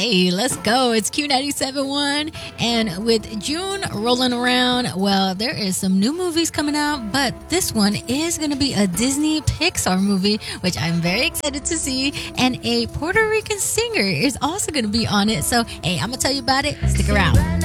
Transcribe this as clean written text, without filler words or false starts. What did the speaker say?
Hey, let's go. It's Q97.1. And with June rolling around, well, there is some new movies coming out, but this one is going to be a Disney Pixar movie, which I'm very excited to see. And a Puerto Rican singer is also going to be on it. So, hey, I'm going to tell you about it. Stick around.